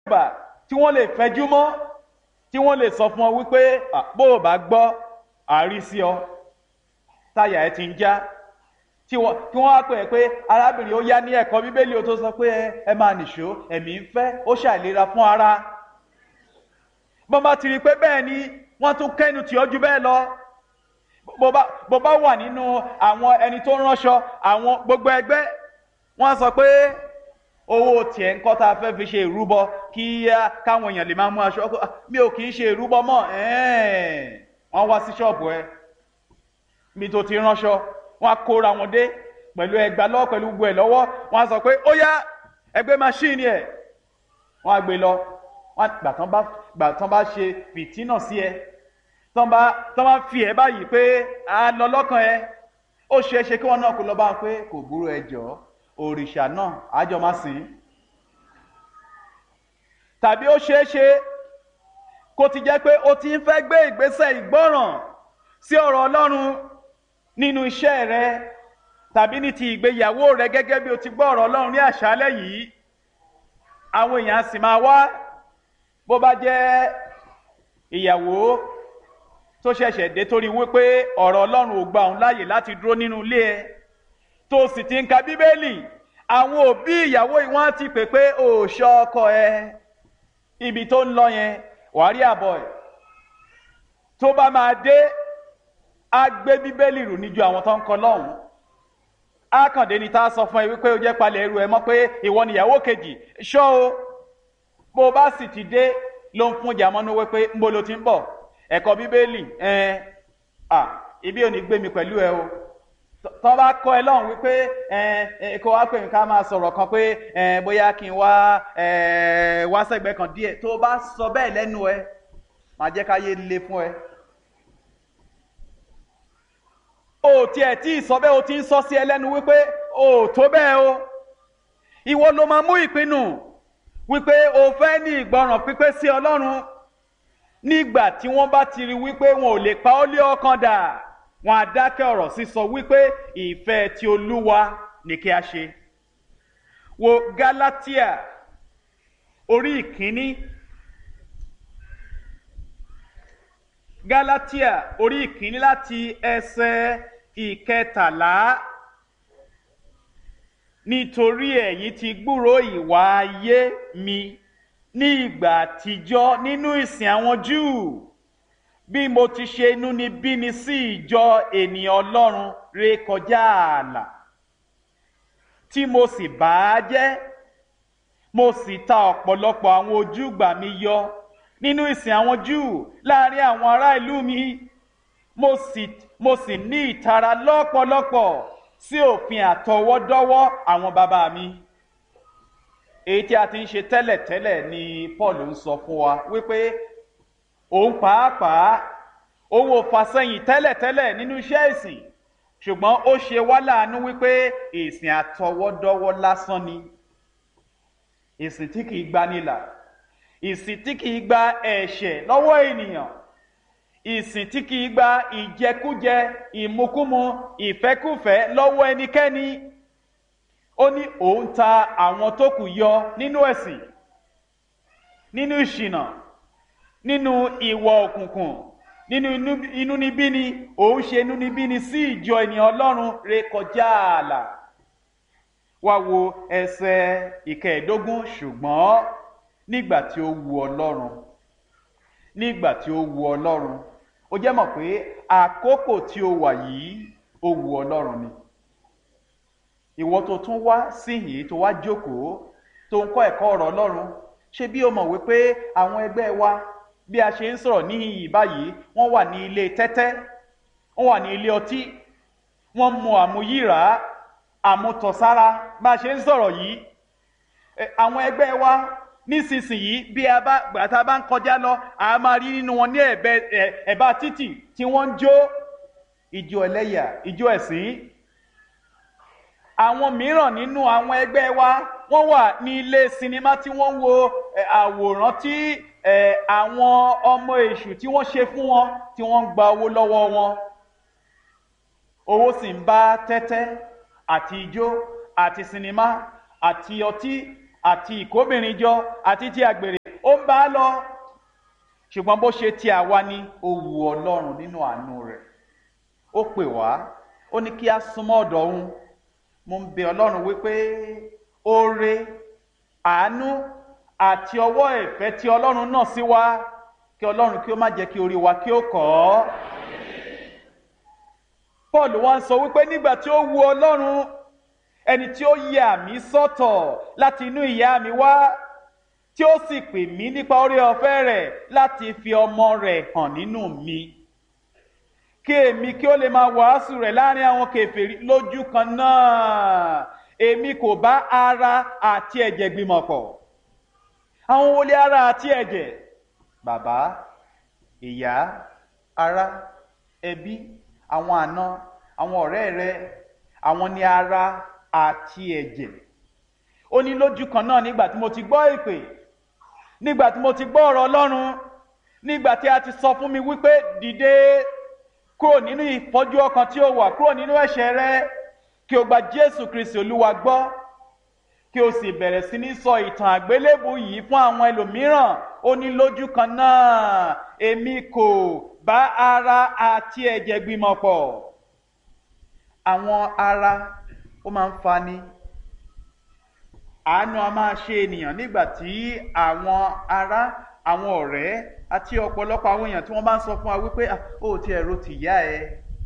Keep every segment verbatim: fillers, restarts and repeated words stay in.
ìgbà tí wọ́n lè fẹjú mọ́ tí wọ́n lè sọ fún ọ wípé bó o bá gbọ́ àrísí ọ táyà ẹ ti ń já tí wọ́n á pè é pé arábìnrin ó yá ní ẹ̀kọ́ bíbélì ó tó sọ pé ẹ máa nìṣó ẹ̀mí ń fẹ́ ó ṣàìlera fún ara bọ́n bá ti rí i pé bẹ́ẹ̀ ni wọ́n tún kẹ́nu tì ọ́ ju bẹ́ẹ̀ lọ bó bá wà nínú àwọn ẹni tó ń ránṣọ àwọn gbogbo ẹgbẹ́ wọ́n sọ pé owó tiẹ̀ ń kọ́ tá a fẹ́ fi ṣe ìrúbọ kí káwọn èèyàn lè máa mú aṣọ mi ò kì í ṣe ìrúbọ mọ́ wọ́n wá sí ṣọ́ọ̀bù ẹ mi tó ti ránṣọ wọ́n á kóra wọn dé pẹ̀lú ẹgbà lọ́wọ́ pẹ̀lú gbogbo ẹ̀ lọ́wọ́ wọ́n á sọ pé ó yá ẹgbẹ́ máṣíìnì ẹ̀ wọ́n á gbé lọ gbà tán bá ṣe fìtínà sí ẹ tán bá fi ẹ báyìí pé a lọ lọ́kàn ẹ ó ṣeé ṣe kí wọ́n náà kó lọ bá wọn pé kò burú ẹ jọ̀ọ́ òrìṣà náà àjọ máa sìn tàbí ó ṣeé ṣe kó ti jẹ́ pé ó ti ń fẹ́ gbé ìgbésẹ̀ ìgbọ́ràn sí ọ̀rọ̀ Ọlọ́run nínú iṣẹ́ rẹ tàbí ní ti ìgbéyàwó rẹ gẹ́gẹ́ bí o ti gbọ́ ọ̀rọ̀ Ọlọ́run ní àṣálẹ́ yìí àwọn èèyàn sì máa wá bó bá jẹ́ ìyàwó tó ṣẹ̀ṣẹ̀ dé torí wípé ọ̀rọ̀ Ọlọ́run ò gba òun láàyè láti dúró nínú ilé ẹ tó sì ti ń ka bíbélì àwọn òbí ìyàwó yìí wọ́n ti pè pé ò ṣọ́ ọkọ ẹ ibi tó ń lọ yẹn wàá rí àbọ̀ ẹ̀ tó bá máa dé á gbé bíbélì rù níjú àwọn tó ń kọ lọ́hùn á kàn dé ni tá a sọ fún ẹ wípé ó jẹ́ palẹ̀ ẹrù ẹ mọ́ pé ìwọ nìyàwó kejì ṣọ́ o bó bá sì ti dé ló ń fún jàmọ́nú wípé ń bó ló ti ń bọ̀ ẹ̀kọ́ bíbélì ẹ̀ à ibi ò ní gbé mi pẹ̀lú ẹ o tọ́ bá kọ́ ẹ lọ́hùn wípé ẹ̀ kó wá pè mí ká máa sọ̀rọ̀ kan pé ẹ̀ bóyá kí n wá ẹ̀ wá sẹ́gbẹ̀ẹ́ kan díẹ̀ tó bá sọ bẹ́ẹ̀ lẹ́nu ẹ máa jẹ́ káyé le fún ẹ. o tiẹ̀ tí ì sọ bẹ́ẹ̀ o ti ń sọ sí ẹ lẹ́nu wípé o tó bẹ́ẹ̀ o ìwọ ló máa mú ìpinnu wípé o fẹ́ ní ìgbọràn pípé sí Ọlọ́run nígbà tí wọ́n bá ti rí wípé wọn ò lè pa ọ́ lé ọkàn dà wọn á dákẹ́ ọ̀rọ̀ sísọ wípé ìfẹ́ ti Olúwa ní kí a ṣe. Wo Gálátíà orí ìkíní Gálátíà orí ìkíní láti ẹsẹ̀ ìkẹtàlá nítorí ẹ̀yin ti gbúròó ìwà ayé mi ní ìgbà àtijọ́ nínú ìsìn àwọn Júù bí mo ti ṣe inúnibíni sí ìjọ ènìyàn Ọlọ́run ré kọjá ààlà tí mo sì bà á jẹ́ mo sì ta ọ̀pọ̀lọpọ̀ àwọn ojúgbà mi yọ nínú ìsìn àwọn Júù láàrin àwọn ará ìlú mi mo sì mo sì ní ìtara lọ́pọ̀lọpọ̀ sí òfin àtọwọ́dọ́wọ́ àwọn bàbá mi èyí tí a ti ń ṣe tẹ́lẹ̀tẹ́lẹ̀ ni Paul ń sọ fún wa wípé òun pàápàá òun ò fàsẹ́yìn tẹ́lẹ̀tẹ́lẹ̀ nínú iṣẹ́ ìsìn ṣùgbọ́n ó ṣe wá láàánú wípé ìsìn àtọwọ́dọ́wọ́ lásán ni ìsìn tí kìí gbanilà ìsìn tí kìí gba ẹ̀ṣẹ̀ lọ́wọ́ ènìyàn ìsìn tí kìí gba ìjẹkújẹ ìmukúmu ìfẹ́kúfẹ̀ẹ́ lọ́wọ́ ẹnikẹ́ni ó ní òun ta àwọn tó kù yọ nínú ẹ̀sìn nínú ìṣìnà nínú ìwà òkùnkùn nínú inúnibíni òun ṣe inúnibíni sí ìjọ ènìyàn Ọlọ́run ré kọjá ààlà wá wo ẹsẹ̀ ìkẹẹ̀ẹ́dógún ṣùgbọ́n nígbà tí ó wu Ọlọ́run nígbà tí ó wu Ọlọ́run ó jẹ́ mọ̀ pé àkókò tí ó wà yìí ó wu Ọlọ́run ni ìwọ tó tún wá síhìn tó wá jókòó tó ń kọ́ ẹ̀kọ́ ọ̀rọ̀ Ọlọ́run ṣé bí o mọ̀ wípé àwọn ẹgbẹ́ wa bí a ṣe ń sọ̀rọ̀ níhìn báyìí wọ́n wà ní ilé tẹ́tẹ́ wọ́n wà ní ilé ọtí wọ́n mu àmuyíra àmutọ̀sára bá a ṣe ń sọ̀rọ̀ yìí àwọn ẹgbẹ́ wa nísinsìnyí bí a bá gbàtà bá ń kọjá lọ a máa rí nínú wọn ní ẹ̀bá títì tí wọ́n ń jó ijó ẹlẹ́yà ijó ẹ̀sìn àwọn mìíràn nínú àwọn ẹgbẹ́ wa wọ́n wà ní ilé sinimá tí wọ́n ń wo àwòrán tí àwọn ọmọ èṣù tí wọ́n ṣe fún wọn tí wọ́n ń gba owó lọ́wọ́ wọn owó sì ń bá tẹ́tẹ́ àti ijó àti sinimá àti ọtí àti ìkóbìnrin jọ àti ti àgbèrè ń bá lọ ṣùgbọ́n bó ṣe ti àwa ni ó wu Ọlọ́run nínú àánú rẹ̀ ó pè wá ó ní kí a súnmọ́ ọ̀dọ̀ òun. Mo ń bẹ Ọlọ́run wípé oore àánú àti ọwọ́ ìfẹ́ tí Ọlọ́run náà sí wa kí Ọlọ́run kí ó má jẹ́ kí orí wa kí ó kọ́. Paul wá ń sọ wípé nígbà tí ó wu Ọlọ́run ẹni tí ó yà mí sọ́tọ̀ láti inú ìyá mi wá tí ó sì pè mí nípa oore ọ̀fẹ́ rẹ̀ láti fi ọmọ rẹ̀ hàn nínú mi kí èmi kí ó lè máa wàásù rẹ̀ láàrin àwọn kèfèrí lójú kan náà. Èmi kò bá ara àti ẹ̀jẹ̀ gbìmọ̀ pọ̀. Àwọn wo lè ara àti ẹ̀jẹ̀? Bàbá, ìyá, ará, ẹbí, àwọn àna, àwọn ọ̀rẹ́ rẹ, àwọn ni ara àti ẹ̀jẹ̀. Ó ní lójú kan náà nígbà tí mo ti gbọ́ ìpè, nígbà tí mo ti gbọ́ ọ̀rọ̀ Ọlọ́run, nígbà tí a ti sọ fún mi wípé dìde kúrò nínú ìfọ́jú ọkàn tí ó wà, kúrò nínú ẹ̀ṣẹ̀ rẹ, kí o gba Jésù Kristi Olúwa gbọ́, kí o sì bẹ̀rẹ̀ sí ní sọ ìtàn àgbélébù yìí fún àwọn ẹlòmíràn. Ó ní lójú kan náà èmi kò bá ara àti ẹ̀jẹ̀ gbìmọ̀ pọ̀. Àwọn ara ó máa ń fani, àánú a máa ṣe ènìyàn nígbà tí àwọn ará, àwọn ọ̀rẹ́ àti ọ̀pọ̀lọpọ̀ àwọn èèyàn tí wọ́n bá ń sọ fún wa wípé ó ti ẹ̀rọ ti ìyá ẹ,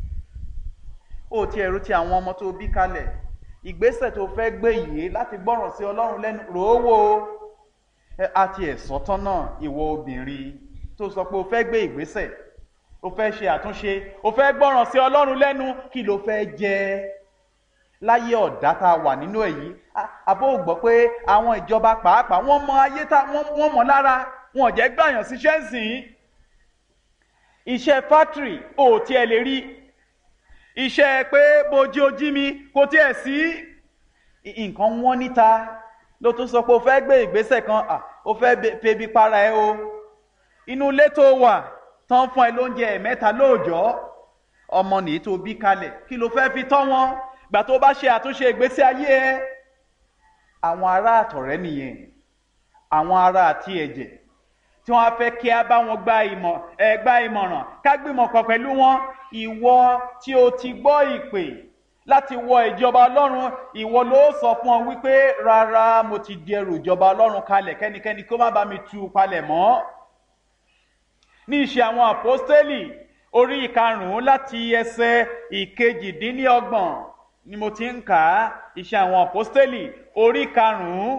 ó ti ẹ̀rọ ti àwọn ọmọ tó bí kalẹ̀, ìgbésẹ̀ tó fẹ́ gbé yìí láti gbọ́ràn sí Ọlọ́run lẹ́nu ròówó. Àti ẹ̀sọ́ tán náà ìwọ obìnrin tó sọ pé o fẹ́ gbé ìgbésẹ̀, o fẹ́ ṣe àtúnṣe, o fẹ́ gbọ́ràn sí Ọlọ́run lẹ́nu, kí ló fẹ́ jẹ láyé ọ̀dá tá a wà nínú èyí? Àbó ò gbọ́ pé àwọn ìjọba pàápàá wọ́n mọ ayé tá wọ́n mọ̀ lára, wọn ò jẹ́ gbàyàn síṣẹ́ sìn. Iṣẹ́ fátìrì ò tiẹ̀ lè rí, iṣẹ́ pé bojí ojí mi kò tiẹ̀ sí. Nǹkan wọ́n níta ló tún sọ pé o fẹ́ gbé ìgbésẹ̀ kan, o fẹ́ febi para ẹ o. Inú ilé tó wà tán fún ẹ lóúnjẹ ẹ̀mẹ́ta lóòjọ́, ọmọ nìyí tó bí kalẹ̀, kí ló fẹ́ fi tọ́ wọn gbà tó bá ṣe àtúnṣe ìgbésí ayé ẹ? Àwọn ará àtọ̀rẹ́ nìyẹn, àwọn ará àti ẹ̀jẹ̀ tí wọ́n á fẹ́ kí a bá wọn gba ìmọ̀ ẹ gba ìmọ̀ràn ká gbìmọ̀ pọ̀ pẹ̀lú wọn. Ìwọ tí o ti gbọ́ ìpè láti wọ ìjọba Ọlọ́run, ìwọ ló sọ fún ọ wípé rárá, mo ti di ẹrù ìjọba Ọlọ́run kalẹ̀, kẹ́nikẹ́ni kó má bá mi tú palẹ̀ mọ́. Ní Iṣẹ́ àwọn Àpọ́stélì orí ìkarùn-ún láti ẹsẹ̀ ìkejìdínlọ́gbọ̀n ni mo ti ń kà á. Iṣẹ́ àwọn Àpọ́stélì orí ìkarùn-ún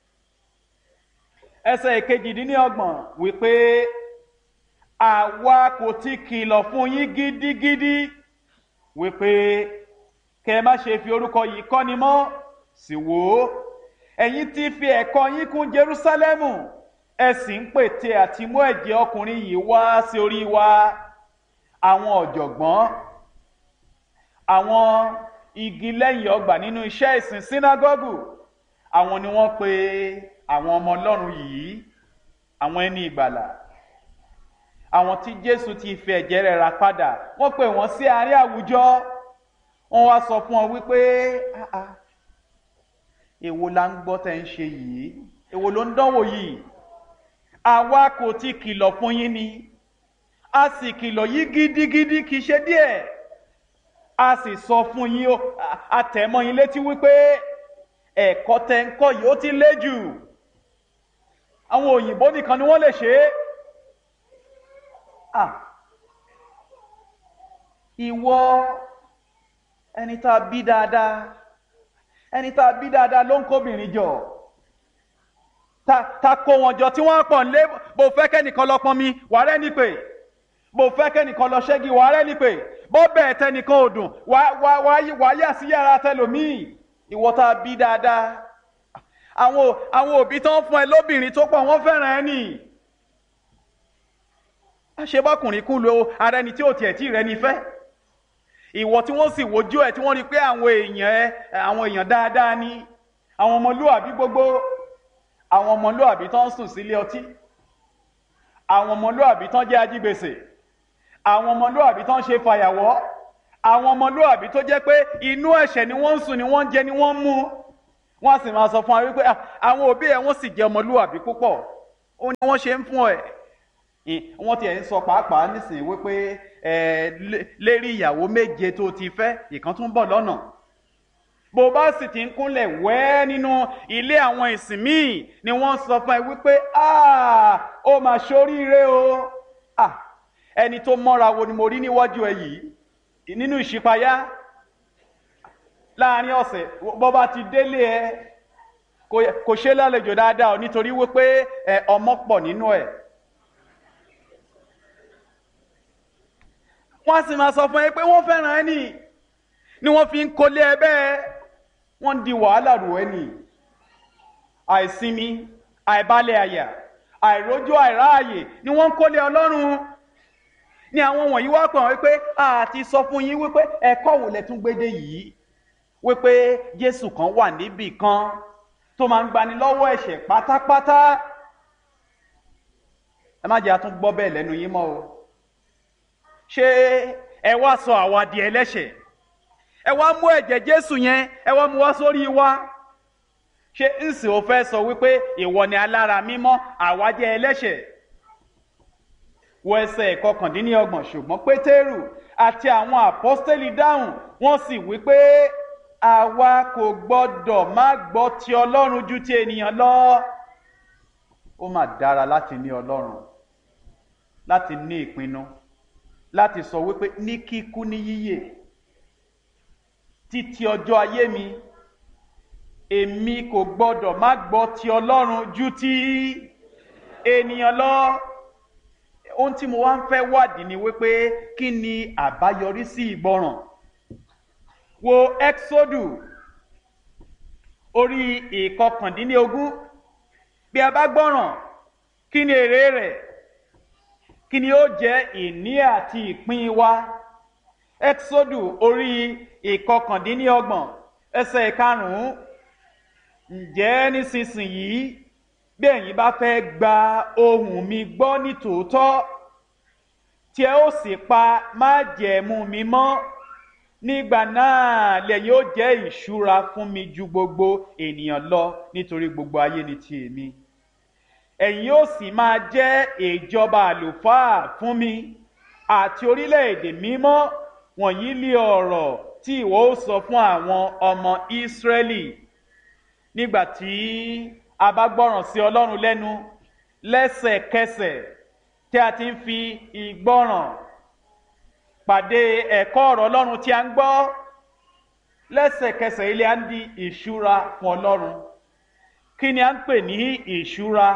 ẹsẹ̀ ìkejìdínlọ́gbọ̀n wípé àwa kò ti kìlọ̀ fún yín gidigidi wípé kẹ́ má ṣe fi orúkọ yìí kọ́ni mọ́. Sì wò ó, ẹ̀yin ti fi ẹ̀kọ́ yín kún Jerúsálẹ́mù, ẹ sì ń pète àti mú ẹ̀jẹ̀ ọkùnrin yìí wá sí orí wa. Àwọn ọ̀jọ̀gbọ́n, àwọn igi lẹ́yìn ọgbà nínú iṣẹ́ ìsìn sínágọ́gù, àwọn ni wọ́n pe àwọn ọmọ Ọlọ́run yìí, àwọn ẹni ìgbàlà, àwọn tí Jésù ti fi ẹ̀jẹ̀ rẹ̀ rà padà. Wọ́n pè wọ́n sí àárín àwùjọ, wọ́n wá sọ fún ọ wípé àà èwo la ń gbọ́ tẹ́ ń ṣe yìí, èwo ló ń dánwò yìí? Àwa kò ti kìlọ̀ fún yín ni, a sì kìlọ̀ yín gidigidi, kìí ṣe díẹ̀. A sì sọ fún yín, a tẹ̀ mọ́ yín létí wípé ẹ̀kọ́ tẹ́ ń kọ́ yìí ó ti lé jù. Àwọn òyìnbó nìkan ni wọ́n lè ṣe é. Ah, ìwọ ẹni tá a bí dáadáa, ẹni tá a bí dáadáa ló ń kóbìnrin jọ, ta ta kó wọn jọ tí wọ́n pọ̀ nílé. Bó fẹ́ kẹ́nìkan lọ pọn mi, wà rẹ́ ní pé. Bó fẹ́ kẹ́nìkan lọ ṣẹ́gi, wà rẹ́ ní pé. Bó bẹ́ẹ̀ tẹnìkan ò dùn, wà wà wà yà sí yàrá tẹlòmíì. Ìwọ tá a bí dáadáa, àwọn àwọn òbí tó ń fún ẹ lóbìnrin tó pọ̀ wọ́n fẹ́ràn ẹ nì. Àṣebọ́kùnrin kú lo ara ẹni tí ò tiẹ̀ tí rẹ ní fẹ́. Ìwọ tí wọ́n sì wojú ẹ̀ tí wọ́n rí pé àwọn èèyàn ẹ àwọn èèyàn dáadáa ni, àwọn ọmọlúwàbí gbogbo, àwọn ọmọlúwàbí tó ń sùn sílé ọtí, àwọn ọmọlúwàbí tó ń jẹ́ ajígbèsè, àwọn ọmọlúwàbí tó ń ṣe fàyàwọ́, àwọn ọmọlúwàbí tó jẹ́ pé inú ẹ̀ṣẹ̀ ni wọ́n ń sùn, ni wọ́n ń jẹ, ni wọ́n ń mu. Wọ́n sì máa sọ fún wa wípé àwọn òbí ẹ̀ wọ́n sì jẹ́ ọmọlúwàbí púpọ̀. ó ní wọ́n ṣe ń fún ẹ wọ́n tiẹ̀ ń sọ pàápàá nísìnyí wípé ẹ lérí ìyàwó méje tó ti fẹ́ ìkan tún bọ̀ lọ́nà bó bá sì ti ń kúnlẹ̀ wẹ́ nínú ilé àwọn ìsìn míì ni wọ́n sọ fún ẹ wípé ó mà ṣoríire o ẹni tó mọ́ra wo ni mo rí níwájú ẹ yìí nínú ìṣípayá láàrin ọ̀sẹ̀ bó bá ti délé ẹ kò ṣe lálejò dáadáa o nítorí wípé ọmọ pọ̀ nínú ẹ̀. wọ́n sì máa sọ fún ẹ pé wọ́n fẹ́ràn ẹ nì ni wọ́n fi ń kólé ẹ bẹ́ẹ̀ wọ́n ń di wàhálà rò ẹ nì. àìsinmi àìbalẹ̀ àyà àìrójú àìráàyè ni wọ́n ń kólé Ọlọ́run ni àwọn wọ̀nyí wá pọ̀ wípé àti sọ fún yín wípé ẹ̀kọ́ wo lẹ tún gbédè yìí wípé Jésù kan wà níbì kan tó máa ń gbani lọ́wọ́ ẹ̀ṣẹ̀ pátápátá. ẹ má jẹ́ àtún gbọ́ bẹ́ẹ̀ lẹ́nu yín mọ́ o. ṣé ẹ wá sọ àwa di ẹlẹ́ṣẹ̀ ẹ wá mú ẹ̀jẹ̀ Jésù yẹn ẹ wá mú wá sórí wa ṣé ǹsì ò fẹ́ sọ wípé ìwọ ni alára mímọ́ àwa jẹ́ ẹlẹ́ṣẹ̀. wọ ẹsẹ̀ ìkọkàndínlọ́gbọ̀n ṣùgbọ́n Pétérù àti àwọn àpọ́stélì dáhùn wọ́n sì wípé àwa kò gbọ́dọ̀ má gbọ́ ti Ọlọ́run ju ti ènìyàn lọ. ó mà dára láti ní Ọlọ́run láti ní ìpinnu láti sọ wípé ní kíkú ní yíyè títí ọjọ́ ayé mi èmi kò gbọ́dọ̀ má gbọ́ ti Ọlọ́run ju ti ènìyàn lọ. ohun tí mo wá ń fẹ́ wádìí ni wípé kí ni àbáyọrí sí ìgbọràn. wo Ẹ́kísódù orí ìkọkàndínlógún bí a bá gbọ́ràn kí ni èrè rẹ̀ kí ni ó jẹ́ ìní àti ìpín wa. Ẹ́kísódù orí ìkọkàndínlọ́gbọ̀n ẹsẹ̀ ìkarùn-ún ǹjẹ́ nísinsìnyí bí ẹ̀yin bá fẹ́ gba ohùn mi gbọ́ ní tòótọ́ tí ẹ ó sì pa májẹ̀mú mi mọ́ nígbà náà lẹ̀yin ó jẹ́ ìṣúra fún mi ju gbogbo ènìyàn lọ nítorí gbogbo ayé ni ti èmi. ẹ̀yin ó sì máa jẹ́ ìjọba àlùfáà fún mi àti orílẹ̀-èdè mímọ́ wọ̀nyí lé ọ̀rọ̀ tí ìwọ ó sọ fún àwọn ọmọ Ísírẹ́lì. nígbà tí a bá gbọ́ràn sí Ọlọ́run lẹ́nu lẹ́sẹ̀kẹsẹ̀ tí a ti ń fi ìgbọ́ràn pàdé ẹ̀kọ́ ọ̀rọ̀ Ọlọ́run tí a ń gbọ́ lẹ́sẹ̀kẹsẹ̀ ilé à ń di ìṣúra fún Ọlọ́run. kí ni a ń pè ní ìṣúra?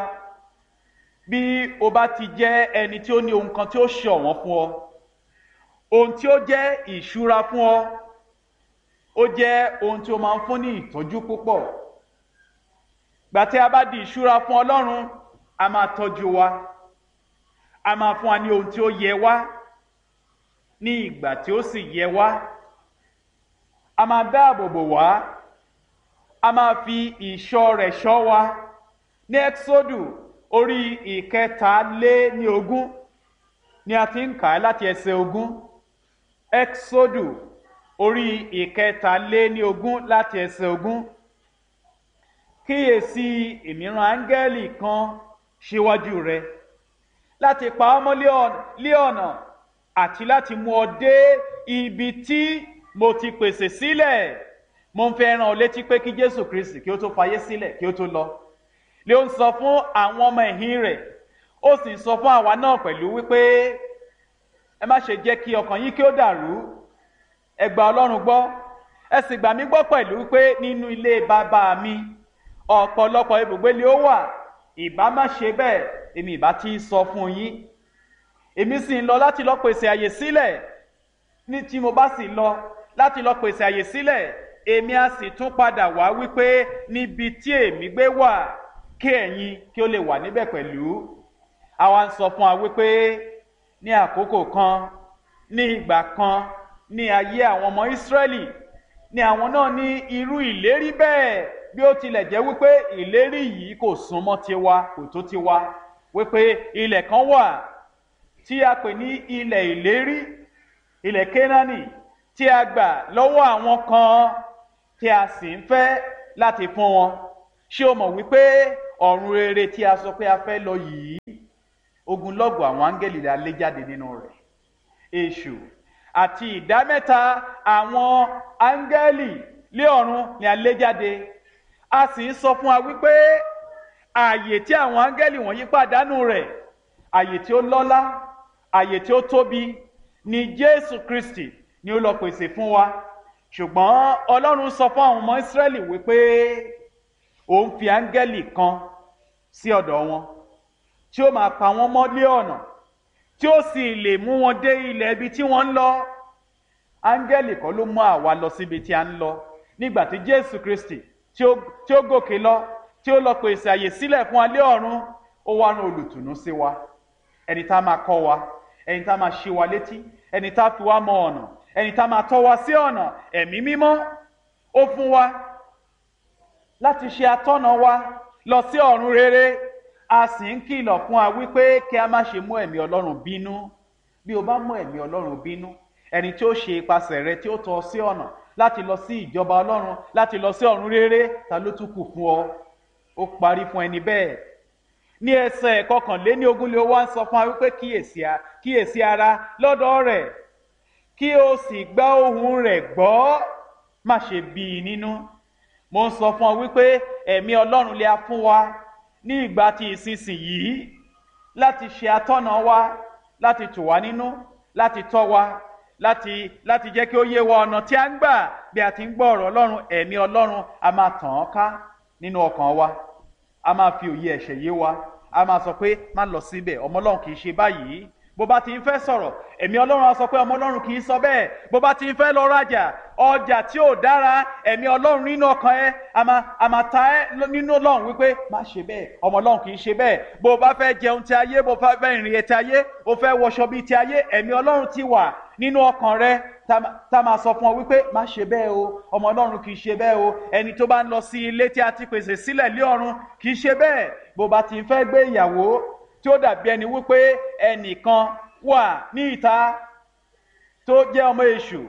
bí o bá ti jẹ́ ẹni tí ó ní ohun kan tí ó ṣọ̀wọ́n fún ọ, ohun tí ó jẹ́ ìṣúra fún ọ ó jẹ́ ohun tí ó máa ń fún ní ìtọ́jú púpọ̀. gbà tí a bá di ìṣúra fún Ọlọ́run a máa tọ́jú wa, a máa fún wa ní ohun tí ó yẹ wá ní ìgbà tí ó sì yẹ wá, a máa dáàbò bò wá, a máa fi ìṣọ́ rẹ̀ ṣọ́ wa. ní Ẹ́kísódù orí ìkẹta lé ní ogún ni a ti ń kà á láti ẹsẹ̀ ogún. Ẹ́kísódù orí ìkẹta lé ní ogún láti ẹsẹ̀ ogún. kíyèsí èmi rán áńgẹ́lì kan síwájú rẹ láti pa ọ́ mọ́ lé ọ̀nà àti láti mú ọ dé ibi tí mo ti pèsè sílẹ̀. mo ń fẹ́ rán ọ létí pé kí Jésù Kristi kí ó tó fayé sílẹ̀ kí ó tó lọ lé ó ń sọ fún àwọn ọmọ ẹ̀yìn rẹ̀, ó sì ń sọ fún àwa náà pẹ̀lú wípé ẹ má ṣe jẹ́ kí ọkàn yín kí ó dàrú, ẹ gba Ọlọ́run gbọ́, ẹ sì gbà mí gbọ́ pẹ̀lú wípé nínú ilé bàbá mi ọ̀pọ̀lọpọ̀ ibùgbé ni ó wà. ìbá má ṣe bẹ́ẹ̀ èmi ìbá ti sọ fún yín. èmi sì ń lọ láti lọ pèsè àyè sílẹ̀. ní tí mo bá sì lọ láti lọ pèsè àyè sílẹ̀, èmi á sì tún padà wá wípé níbi tí èmi gbé wà kí ẹ̀yin kí ó lè wà níbẹ̀ pẹ̀lú. àwa ń sọ fún wa wípé ní àkókò kan, ní ìgbà kan, ní ayé àwọn ọmọ Ísírẹ́lì ni àwọn náà ní irú ìlérí bẹ́ẹ̀, bí ó tilẹ̀ jẹ́ wípé ìlérí yìí kò súnmọ́ tiwa, kò tó tiwa, wípé ilẹ̀ kan wà tí a pè ní ilẹ̀ ìlérí, ilẹ̀ Kénáánì, tí a gbà lọ́wọ́ àwọn kan tí a sì ń fẹ́ láti fún wọn. ṣé o mọ̀ wípé ọ̀run rere tí a sọ pé a fẹ́ lọ yìí ogunlọ́gọ̀ àwọn áńgẹ́lì la lé jáde nínú rẹ̀. Èṣù àti ìdámẹ́ta àwọn áńgẹ́lì lé ọ̀run ni a lé jáde. A sì ń sọ fún wa wípé ààyè tí àwọn áńgẹ́lì wọ̀nyí pàdánù rẹ̀, ààyè tí ó lọ́lá, ààyè tí ó tóbi ni Jésù Kristi ni ó lọ pèsè fún wa. Ṣùgbọ́n Ọlọ́run sọ fún àwọn ọmọ Ísírẹ́lì wípé òun fi áńgẹ́lì kan sí ọ̀dọ̀ wọn tí ó máa pa wọ́n mọ́ lé ọ̀nà tí ó sì lè mú wọn dé ilẹ̀ ibi tí wọ́n ń lọ. Áńgẹ́lì kan ló mú àwa lọ síbi tí a ń lọ nígbà tí Jésù Kristi tí ó tí ó gòkè lọ tí ó lọ pèsè àyè sílẹ̀ fún wa lé ọ̀run. Ó wá rán olùtùnú sí wa, ẹni tá máa kọ́ wa, ẹni tá máa ṣí wa létí, ẹni tá fi wá mọ ọ̀nà, ẹni tá máa tọ́ wa sí ọ̀nà. Ẹ̀mí mímọ́ ó fún wa láti ṣe atọ́nà wa lọ sí ọ̀run rere. A sì ń kìlọ̀ fún wa wípé kí a má ṣe mú ẹ̀mí Ọlọ́run bínú. Bí o bá mú ẹ̀mí Ọlọ́run bínú, ẹni tí ó ṣe ipasẹ̀ rẹ tí ó tọ́ sí ọ̀nà láti lọ sí ìjọba Ọlọ́run, láti lọ sí ọ̀run rere, ta ló tún kù fún ọ? Ó parí fún ẹni bẹ́ẹ̀. Ní ẹsẹ̀ kọkànléní ogún lé ó wá ń sọ fún wa wípé kíyèsí ara lọ́dọ̀ rẹ̀ kí o sì gbá ohùn rẹ̀ gbọ́, má ṣe bí i nínú. Mo ń sọ fún ọ wípé ẹ̀mí Ọlọ́run lè a fún wa ní ìgbà tí ìsinsìnyí láti ṣe atọ́nà wa, láti tù wá nínú, láti tọ́ wa, láti láti jẹ́ kí ó yé wa ọ̀nà tí a ń gbà bí a ti ń gbọ́ ọ̀rọ̀ Ọlọ́run. Ẹ̀mí Ọlọ́run a máa tàn án ká nínú ọkàn wa, a máa fi òye ẹ̀ṣẹ̀ yé wa, a máa sọ pé má lọ síbẹ̀, ọmọ Ọlọ́run kì í ṣe báyìí. Bó bá ti ń fẹ́ sọ̀rọ̀, ẹ̀mí Ọlọ́run á sọ pé ọmọ Ọlọ́run kì í sọ bẹ́ẹ̀. Bó bá ti ń fẹ́ lọ rajà ọjà tí ò dára, ẹ̀mí Ọlọ́run nínú ọkàn ẹ a máa a máa ta ẹ́ nínú Ọlọ́run wípé má ṣe bẹ́ẹ̀, ọmọ Ọlọ́run kì í ṣe bẹ́ẹ̀. Bó bá fẹ́ jẹun ti ayé, bó bá fẹ́ ìrìn ti ayé, ó fẹ́ wọṣọ bíi ti ayé, ẹ̀mí Ọlọ́run ti wà nínú ọkàn rẹ tá máa sọ fún ọ wípé má ṣe bẹ́ẹ̀ o, ọmọ Ọlọ́run kì í ṣe bẹ́ẹ̀ o. Ẹni tó bá ń lọ sí ilé tí a ti pèsè sílẹ̀ lé ọ̀run kì í ṣe bẹ́ẹ̀. Bó bá ti ń fẹ́ gbé ìyàwó tí ó dàbí ẹni wípé ẹnìkan wà ní ìta tó jẹ́ ọmọ èṣù,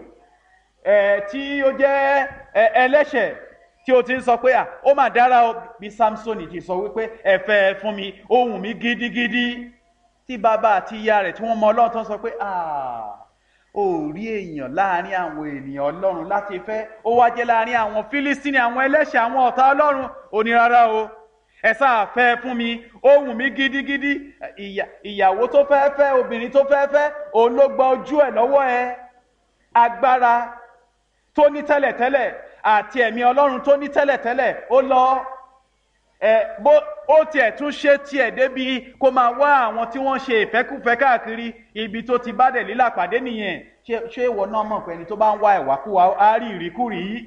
ẹ̀ tí ó jẹ́ ẹlẹ́ṣẹ̀, tí ó ti ń sọ pé à ó mà dára o, bí Samsoni ti sọ wípé ẹ fẹ́ fún mi, ó wù mí gidigidi. Tí bàbá àti ìyá rẹ̀ tí wọ́n mọ Ọlọ́run tó ń sọ pé à ó rí èèyàn láàrin àwọn ènìyàn Ọlọ́run láti fẹ́, ó wá jẹ́ láàrin àwọn Fílístínì, àwọn ẹlẹ́ṣẹ̀, àwọn ọ̀tá Ọlọ́run. Ó ní rárá o, ẹ sáà fẹ́ fún mi, ó wù mí gidigidi. Ìyàwó tó fẹ́ fẹ́, obìnrin tó fẹ́ fẹ́, òun ló gba ojú ẹ̀ lọ́wọ́ ẹ. Agbára tó ní tẹ́lẹ̀tẹ́lẹ̀ àti ẹ̀mí Ọlọ́run tó ní tẹ́lẹ̀tẹ́lẹ̀ ó lọ. ẹ bó ó tiẹ̀ tún ṣe tiẹ̀ débi kó máa wá àwọn tí wọ́n ṣe ìfẹ́kùfẹ́ káàkiri. Ibi tó ti bá Dẹ̀lílà pàdé nìyẹn. Ṣé ìwọ náà mọ̀ pé ẹni tó bá ń wá ìwàkúwà á rí ìríkúrí?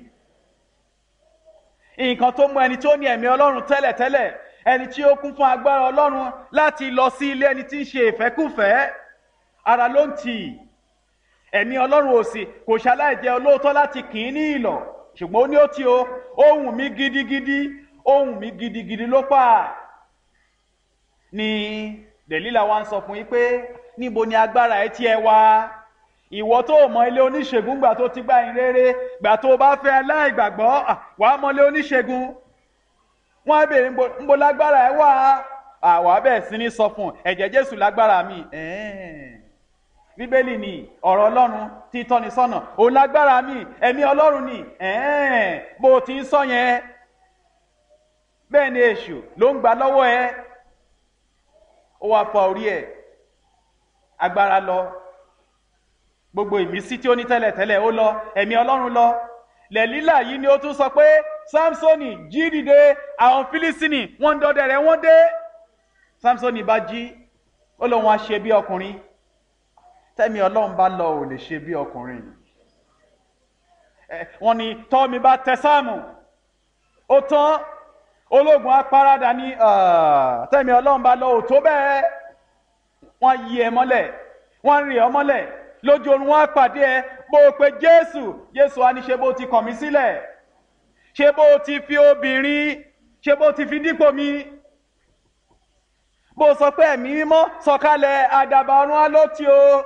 Nǹkan tó mú ẹni tó ní ẹ̀mí Ọlọ́run tẹ́lẹ̀tẹ́lẹ̀, ẹni tí ó kún fún agbára Ọlọ́run láti lọ sí ilé ẹni tí ń ṣe ìfẹ́kùfẹ́, ara ló ń tì. Ẹ̀mí Ọlọ́run ò sì kò ṣaláì jẹ́ olóòótọ́ láti kì í ní ìlọ̀, ṣùgbọ́n ó ní ó ti o, ó wù mí gidigidi, ó wù mí gidigidi ló pà. Ni Dẹ̀lílà wá ń sọ fún yín pé níbo ni agbára ẹ tí ẹ wá? Ìwọ tó mọ ilé oníṣègùn gbà tó ti gbà yín rere, gbà tó bá fẹ́ aláìgbàgbọ́ wà á mọ ilé oníṣègùn. Wọ́n á béèrè ńbo lágbára ẹ wá? Àwa bẹ́ẹ̀ sí ní sọ fún ẹ̀jẹ̀ Jésù lágbára mi. Bíbélì ni ọ̀rọ̀ Ọlọ́run tí tọ́ni sọ́nà, òun lágbára mi, ẹ̀mí Ọlọ́run ni. Bó ti ń sọ yẹn, bẹ́ẹ̀ ni èṣù ló ń gbà lọ́wọ́ ẹ. Ó wá fa orí ẹ̀, agbára lọ, gbogbo ìmísí tí ó ní tẹ́lẹ̀tẹ́lẹ̀ ó lọ, ẹ̀mí Ọlọ́run lọ. Dẹ̀lílà yìí ni ó tún sọ pé Samsoni jí dìde, àwọn Fílístínì wọ́n ń dọdẹ rẹ̀ wọ́n dé. Samsoni bá jí, ó lóun á ṣe bí ọkùnrin. Tẹ́mi Ọlọ́run bá lọ ò lè ṣe bí ọkùnrin. Wọ́n ní tọ́ mi bá tẹ Sáàmù, ó tán, ológun apárádà ní tẹ́mi Ọlọ́run bá lọ ò tó bẹ́ẹ̀. Wọ́n yí ẹ mọ́lẹ̀, wọ́n rí ọ mọ́lẹ̀, lójú oorun wọn pàdé ẹ, bó o pe Jésù, Jésù á ní ṣe bó ti kàn mí sílẹ̀, ṣe bó ti fi obìnrin, ṣe bó ti fi dípò mi, bó sọ pé ẹ̀mí mímọ́ sọ̀kalẹ̀, àdàbà ọ̀run á ló tí o,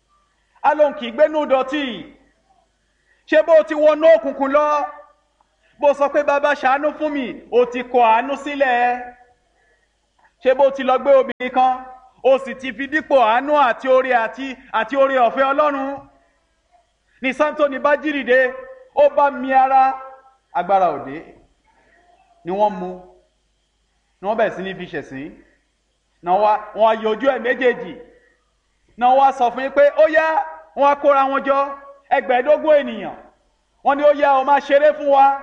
á lóun kì í gbénú dọ̀tí, ṣe bó ti wọnú òkùnkùn lọ, bó sọ pé bàbá ṣàánú fún mi o ti kọ àánú sílẹ̀. Ṣé bó ti lọ gbé obìnrin kan o sì ti fi dípò àánú àti oore àti àti oore ọ̀fẹ́ Ọlọ́run. Ní Sámsónì bá jí dìde ó bá mi ara, agbára òde ni wọ́n mú, ni wọ́n bẹ̀rẹ̀ sí ní fi ṣẹ̀sín, náà wá wọn yọjú ẹ̀ méjèèjì, náà wá sọ fún yín pé ó yá, wọn á kóra wọn jọ ẹgbẹ̀ẹ́dógún ènìyàn, wọ́n ní ó yá o máa ṣeré fún wa.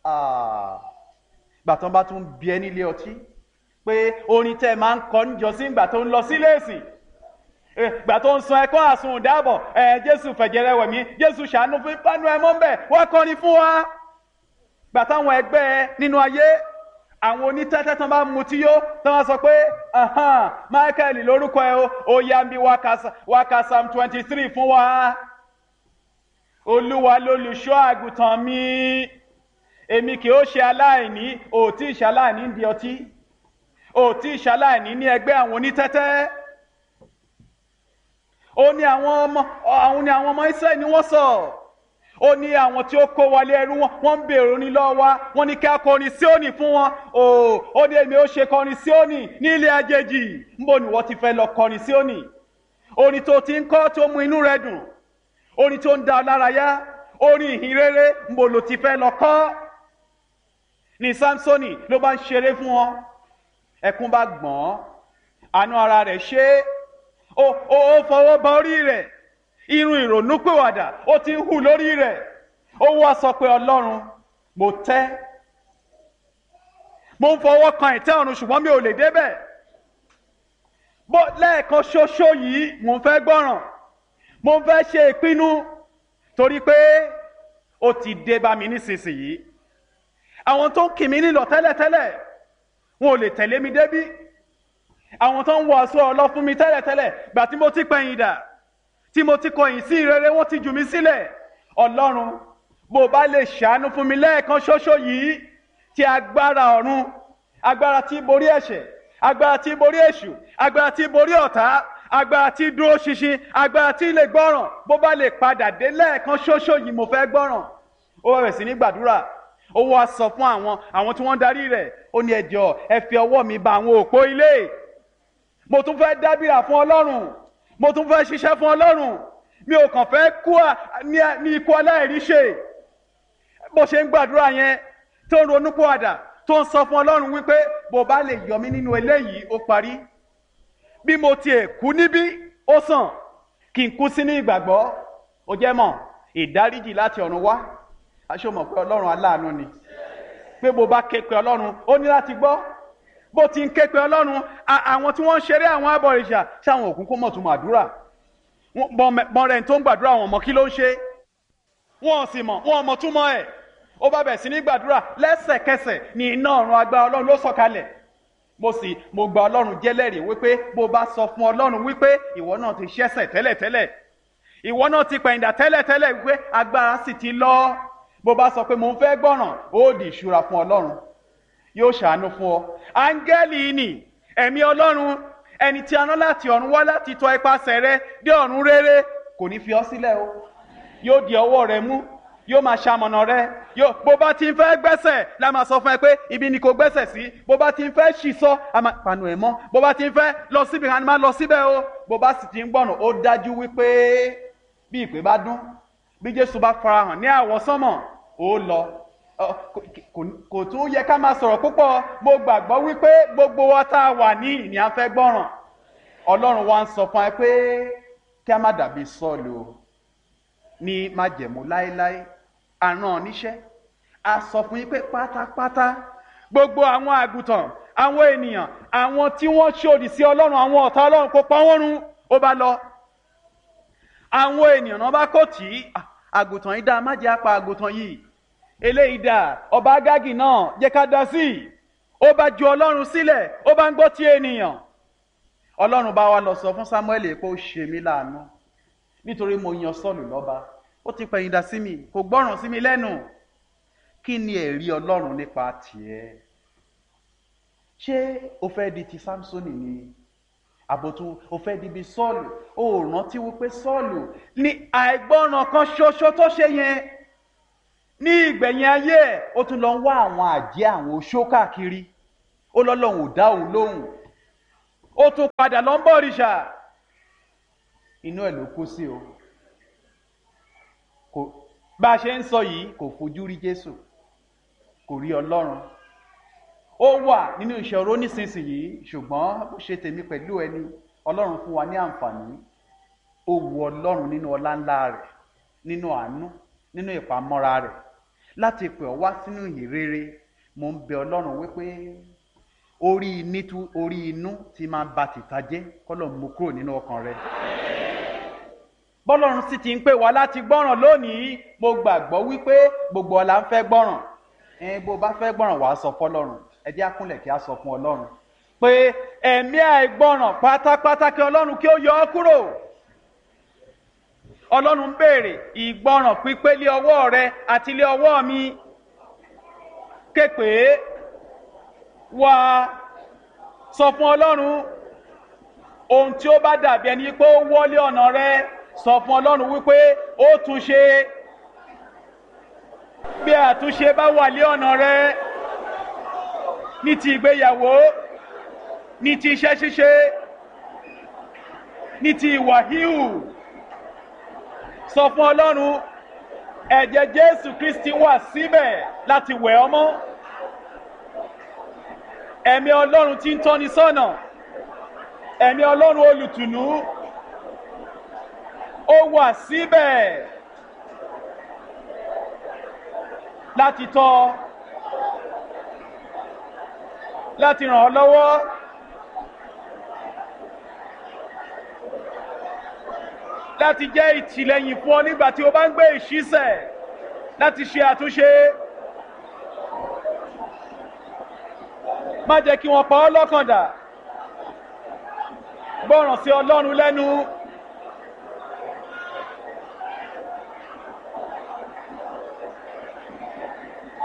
Gbàtàn bá tún bí ẹ nílé ọtí pé orin tẹ́ máa ń kọ níjọsí ìgbà tó ń lọ sílé ìsìn, ìgbà tó ń sun ẹkún àsun ìdáàbọ̀, ẹ Jésù fẹ̀jẹ̀rẹ̀ wẹ̀ mí, Jésù ṣàánú fún ìpanu ẹ mọ́ ń bẹ̀, wọ́n kọrin fún wa. Gbà táwọn ẹgbẹ́ ẹ nínú ayé, àwọn onítẹ́tẹ́ tán bá mutí yó tán wá sọ pé Michael lórúkọ ẹ o, ó yá mi wá ka Psalm twenty three fún wa. Olúwa lolùṣọ́ àgùntàn mi, èmi kì ó ṣe aláìní, ò tí ì ṣaláìní di ọtí, ò tí ì ṣaláìní ní ẹgbẹ́ àwọn onítẹ́tẹ́. Ó ní àwọn ọmọ àwọn ní àwọn ọmọ Ísírẹ́lì ni wọ́n sọ, ó ní àwọn tí ó kó wọlé ẹrú wọn wọ́n ń béèrè orin lọ́wọ́ wa, wọ́n ní kí a kọrin Síónì fún wọn. Ó ní èmi ó ṣe kọrin Síónì ní ilé àjèjì. Níbo ni wọ́n ti fẹ́ lọ kọrin Síónì? Orin tó ti ń kọ́ tó mú inú rẹ dùn, orin tó ń dá ọ lára yá, orin ìhìn rere, níbo ló ti fẹ́ lọ kọ́? Ní Sámsónì ló bá ń ṣeré fún wọn, ẹkún bá gbọ̀n, àánú ara rẹ̀ ṣe, ó ó fọwọ́ bá orí rẹ̀, irun ìrònúpìwàdà ó ti ń hù lórí rẹ̀. Ó wá sọ pé Ọlọ́run, mo tẹ́, mo ń fọwọ́ kan ìtẹ́ ọ̀run ṣùgbọ́n mi ò lè débẹ̀. Bó lẹ́ẹ̀kan ṣoṣo yìí mo fẹ́ gbọ́ràn, mo fẹ́ ṣe ìpinnu, torí pé ó ti dé bá mi nísinsìnyí. Àwọn tó ń kì mí nílọ̀ tẹ́lẹ̀tẹ́lẹ̀ wọn ò lè tẹ̀lé mi débí. Àwọn tó ń wọ aṣọ ọlọ́ fún mi tẹ́lẹ̀tẹ́lẹ̀, gbà tí mo ti pẹ̀yìn dà, tí mo ti kọ̀yìn sí ìrere, wọ́n ti jù mí sílẹ̀. Ọlọ́run, bó bá lè ṣàánú fún mi lẹ́ẹ̀kan ṣoṣo yìí, tí agbára ọ̀run, agbára tí borí ẹ̀ṣẹ̀, agbára tí borí èṣù, agbára tí borí ọ̀tá, agbára tí dúró ṣinṣin, agbára tí lè gbọ́ràn, bó bá lè padà dé lẹ́ẹ̀kan ṣoṣo yìí, mo fẹ́ gbọ́ràn. Ó bẹ̀rẹ̀ sí ní gbàdúrà, ó wá sọ fún àwọn àwọn tí wọ́n darí rẹ̀, ó ní ẹ jọ̀ọ́ ẹ fi ọwọ́ mi ba àwọn òpó ilé. Mo tún fẹ́ dábìrà fún Ọlọ́run, mo tún fẹ́ ṣiṣẹ́ fún Ọlọ́run, mi ò kàn fẹ́ kú ní ikú aláìríṣe. Bó ṣe ń gbàdúrà yẹn tó ń ronúpìwàdà, tó ń sọ fún Ọlọ́run wípé bó bá lè yọ mí nínú eléyìí ó parí. Bí mo tiẹ̀ kú níbí ó sàn kí n kú sínú ìgbàgbọ́. Ó jẹ́ mọ̀ ìdáríjì láti ọ̀run wá. Aṣọ mọ̀ pé Ọlọ́run aláàánú ni, pé bó bá ké pe Ọlọ́run ó ní láti gbọ́. Bó ti ń ké pe Ọlọ́run, àwọn tí wọ́n ń ṣeré àwọn abọ̀rìṣà ṣáwọn òkúnkún mọ̀ tún àdúrà. Mọ̀ rẹ̀ tó ń gbàdúrà wọn mọ̀ kí ló ń ṣe, wọ́n sì mọ̀ wọ́n mọ̀ túmọ̀ ẹ̀. Ó bá bẹ̀ sí ní gbàdúrà, lẹ́sẹ̀kẹsẹ̀ ní iná ọ̀run agbára Ọlọ́run ló sọ̀kalẹ̀. Mo sì mo gba Ọlọ́run jẹ́lẹ́rìí wípé bó bá sọ fún Ọlọ́run wípé ìwọ náà ti ṣẹ̀ṣẹ̀ tẹ́lẹ̀tẹ́lẹ̀, ìwọ náà ti pẹ̀yìndà tẹ́lẹ̀tẹ́lẹ̀, wípé agbára sì ti lọ. Bó bá sọ pé mo ń fẹ́ gbọ́ràn, ó di ìṣúra fún Ọlọ́run, yóò ṣàánú fún ọ. Áńgẹ́lì ni ẹ̀mí Ọlọ́run, ẹni tí a rán láti ọ̀run wá láti tọ́ ipasẹ̀ rẹ dé ọ̀run rere, kò ní fi ọ́ sílẹ̀ o. Yóò di ọwọ́ rẹ mú, yóò máa ṣamọ̀nà rẹ. Yóò bó bá ti ń fẹ́ gbẹ́sẹ̀ la máa sọ fún ẹ pé ibi ni kò gbẹ́sẹ̀ sí. Bó bá ti ń fẹ́ ṣì sọ, a máa panu ẹ̀ mọ́. Bó bá ti ń fẹ́ lọ síbi kan, a máa lọ síbẹ̀ o. Bó bá sì ti ń gbọ́ràn, ó dájú wípé bí ìpè bá dún, bí Jésù bá farahàn ní àwọsánmọ̀, ó lọ. Kò tún yẹ ká máa sọ̀rọ̀ púpọ̀. Mo gbàgbọ́ wípé gbogbo wa tá a wà ní ìní a fẹ́ gbọ́ràn. Ọlọ́run wa ń sọ fún ẹ pé kí a má dàbí Sọ́ọ̀lù ní májẹ̀mú láéláé. Àrán níṣẹ́, a sọ fún yín pé pátápátá gbogbo àwọn àgùntàn, àwọn ènìyàn, àwọn tí wọ́n ṣòdì sí Ọlọ́run, àwọn ọ̀tá Ọlọ́run kó pa wọ́n run. Ó bá lọ. Àwọn ènìyàn náà bá kò tí àgùntàn yìí dá, má jẹ́ apá àgùntàn yìí, eléyìí dá, ọba Ágágì náà jẹ́ ká dá sí. Ó bá ju Ọlọ́run sílẹ̀, ó bá ń gbọ́ ti ènìyàn. Ọlọ́run bá wa lọ sọ fún Sámúẹ́lì pé ó ṣe mí láàánú nítorí mo yan Sọ́ọ̀lù lọ́ba, ó ti pẹ̀yìndà sí mi, kò gbọ́ràn sí mi lẹ́nu. Kí ni ẹ̀rí Ọlọ́run nípa tiẹ̀? Ṣé o fẹ́ di ti Sámsónì ni? Àbòtún o fẹ́ di bí Sọ́ọ̀lù? O rántí wípé Sọ́ọ̀lù ní àìgbọ́ràn kan ṣoṣo tó ṣe yẹn ní ìgbẹ̀yìn ayé ẹ̀ ó tún lọ ń wá àwọn àjẹ́ àwọn oṣó káàkiri, ó lọ́lọ́run ò dá òun lóhùn, ó tún padà lọ ń bọ òrìṣà. Inú ẹ̀ ló kú sí o. Kò bá a ṣe ń sọ yìí kò fojú rí Jésù, kò rí Ọlọ́run. Ó wà nínú ìṣòro nísinsìnyí, ṣùgbọ́n bó ṣe tèmi pẹ̀lú ẹni, Ọlọ́run fún wa ní àǹfààní. Ó wu Ọlọ́run nínú ọlá ńlá rẹ̀, nínú àánú, nínú ìpamọ́ra rẹ̀ láti pè ọ́ wá sínú ìhìnrere. Mo ń bẹ Ọlọ́run wípé orí nítú orí inú tí máa ba tìta jẹ́ k'Ọlọ́run mú kúrò nínú ọkàn rẹ̀. Bọ́lọ́run sì ti ń pè wá láti gbọ́ràn lónìí, mo gbàgbọ́ wípé gbogbo ọ̀la ń fẹ́ gbọ́ràn. Ẹ bó bá fẹ́ gbọ́ràn wàá sọ fọ́lọ́run. Ẹ jẹ́ á kúnlẹ̀ kí á sọ fún Ọlọ́run pé ẹ̀mí àìgbọ́ràn pátápátá kí Ọlọ́run kí ó yọ ọ́ kúrò. Ọlọ́run ń béèrè ìgbọ́ràn pípé lé ọwọ́ rẹ àti lé ọwọ́ mi. Képe wá sọ fún Ọlọ́run ohun tí ó bá dàbí ẹni pé ó wọlé ọ̀nà rẹ, sọ fún Ọlọ́run wípé ó tún ṣe. Bí àtúnṣe bá wà lé ọ̀nà rẹ ní ti ìgbéyàwó, ní ti iṣẹ́ ṣíṣe, ní ti ìwà híhù, sọ fún Ọlọ́run ẹ̀jẹ̀ Jésù Kristi wà síbẹ̀ láti wẹ̀ ọ́ mọ́. Ẹ̀mí Ọlọ́run tí ń tọ́ni sọ́nà, ẹ̀mí Ọlọ́run olùtùnú, ó wà síbẹ̀ láti tọ́, láti ràn ọ́ lọ́wọ́, láti jẹ́ ìtìlẹ́yìn fún ọ nígbà tí o bá ń gbé ìṣísẹ̀ láti ṣe àtúnṣe. Má jẹ́ kí wọ́n pa ọ́ lọ́kàn dà. Gbọ́ràn sí Ọlọ́run lẹ́nu.